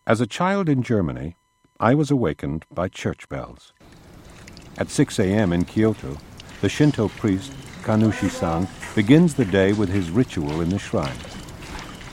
As a child in Germany, I was awakened by church bells. At 6 a.m. in Kyoto, the Shinto priest, Kanushi-san, begins the day with his ritual in the shrine.